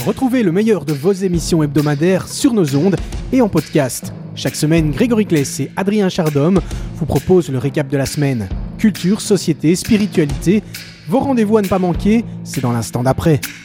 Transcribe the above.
Retrouvez le meilleur de vos émissions hebdomadaires sur nos ondes et en podcast. Chaque semaine, Grégory Kless et Adrien Chardhomme vous proposent le récap de la semaine. Culture, société, spiritualité, vos rendez-vous à ne pas manquer, c'est dans l'instant d'après.